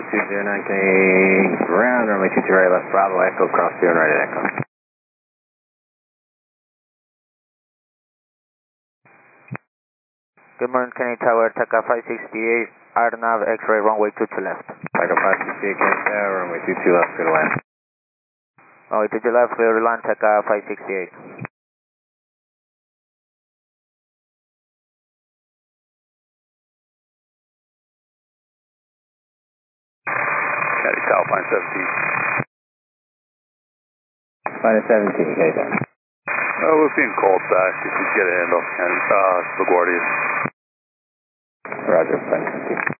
209, Kennedy, ground, runway 22 right, left, Bravo, Echo, cross field, right at Echo. Good morning, Kennedy Tower, Taka 568, Arnav, X-ray, runway 22 left. Taka 568, Kennedy Tower, runway 22 left, clear to land. Runway 22 left, clear to land, Taka 568. Kennedy Tower, fine 17. Minus 17, Kennedy Tower. We're being called back if we get a handoff, LaGuardia. Roger, minus 17.